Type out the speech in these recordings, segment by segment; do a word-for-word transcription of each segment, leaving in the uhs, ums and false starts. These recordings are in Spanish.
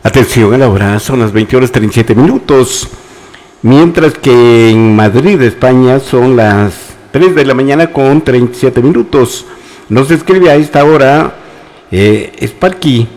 Atención a la hora, son las veinte horas treinta y siete minutos, mientras que en Madrid, España, son las tres de la mañana con treinta y siete minutos. Nos escribe a esta hora eh, Sparky.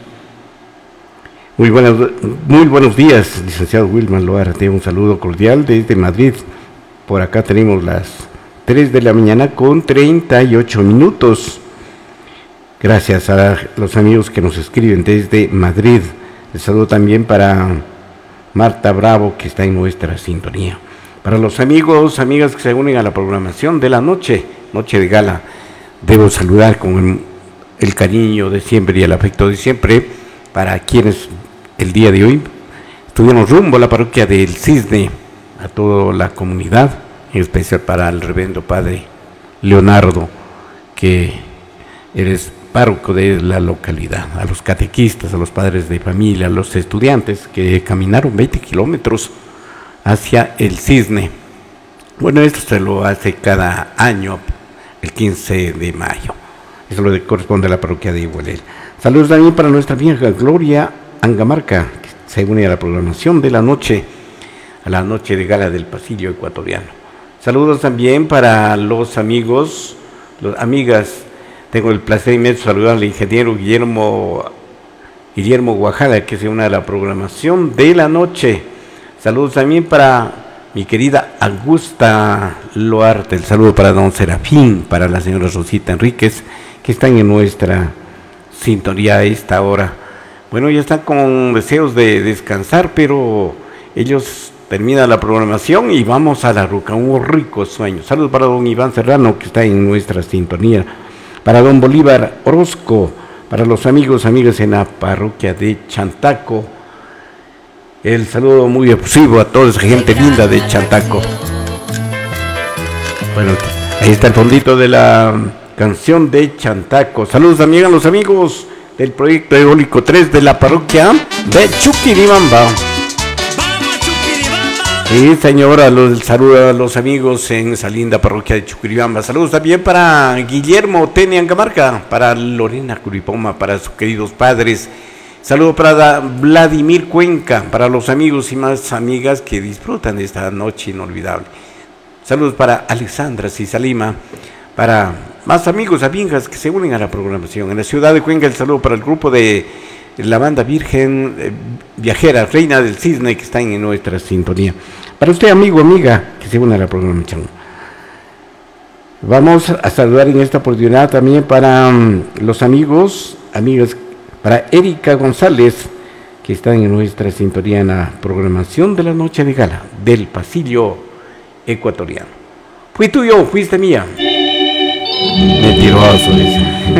Muy buenos, muy buenos días, licenciado Wilman Loarte, un saludo cordial desde Madrid. Por acá tenemos las tres de la mañana con treinta y ocho minutos. Gracias a los amigos que nos escriben desde Madrid. El saludo también para Marta Bravo, que está en nuestra sintonía. Para los amigos, amigas que se unen a la programación de la noche, noche de gala, debo saludar con el cariño de siempre y el afecto de siempre para quienes el día de hoy estuvimos rumbo a la parroquia del Cisne, a toda la comunidad, en especial para el reverendo padre Leonardo, que eres párroco de la localidad, a los catequistas, a los padres de familia, a los estudiantes que caminaron veinte kilómetros hacia el Cisne. Bueno, esto se lo hace cada año, el quince de mayo. Eso lo corresponde a la parroquia de Igualel. Saludos también para nuestra vieja Gloria Angamarca, que se une a la programación de la noche, a la noche de gala del pasillo ecuatoriano. Saludos también para los amigos, las amigas. Tengo el placer inmenso de saludar al ingeniero Guillermo, Guillermo Guajada, que se une a la programación de la noche. Saludos también para mi querida Augusta Loarte. El saludo para don Serafín, para la señora Rosita Enríquez, que están en nuestra sintonía a esta hora. Bueno, ya están con deseos de descansar, pero ellos terminan la programación y vamos a la ruca, un rico sueño. Saludos para don Iván Serrano, que está en nuestra sintonía. Para don Bolívar Orozco, para los amigos, amigas en la parroquia de Chantaco, el saludo muy efusivo a toda esa gente linda de Chantaco. Bueno, ahí está el fondito de la canción de Chantaco. Saludos también a los amigos del proyecto eólico tres de la parroquia de Chuquiribamba. Sí, señora, los saludo a los amigos en esa linda parroquia de Chuquiribamba. Saludos también para Guillermo Tene Angamarca, para Lorena Curipoma, para sus queridos padres. Saludos para Vladimir Cuenca, para los amigos y más amigas que disfrutan de esta noche inolvidable. Saludos para Alexandra Cisalima, para más amigos, amigas que se unen a la programación. En la ciudad de Cuenca, el saludo para el grupo de la banda Virgen eh, Viajera, Reina del Cisne, que están en nuestra sintonía. Para usted, amigo, amiga, que se une a la programación. Vamos a saludar en esta oportunidad también para um, los amigos, amigas, para Erika González, que están en nuestra sintonía en la programación de la noche de gala del pasillo ecuatoriano. Fui tuyo, fuiste mía. Mentiroso, dice.